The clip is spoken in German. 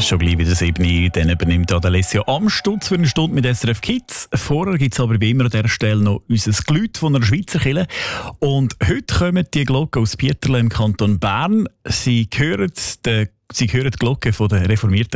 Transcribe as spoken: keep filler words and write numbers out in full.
Schon gleich wieder sieben Uhr, dann übernimmt Alessio Amstutz für eine Stunde mit S R F Kids. Vorher gibt es aber wie immer an dieser Stelle noch unser Glüt von einer Schweizer Kirche. Und heute kommen die Glocken aus Bieterle im Kanton Bern. Sie hören die, sie hören die Glocke von der reformierten